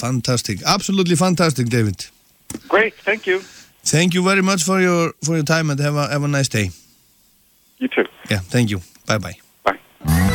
Fantastic. Absolutely fantastic, David. Great, thank you. Thank you very much for your time and have a nice day. You too. Yeah, thank you. Bye-bye.